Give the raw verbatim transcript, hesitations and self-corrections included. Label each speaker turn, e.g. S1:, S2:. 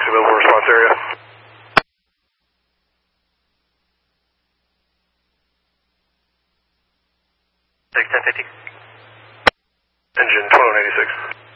S1: available response area.
S2: six ten fifty.
S1: Engine twenty-one eighty-six.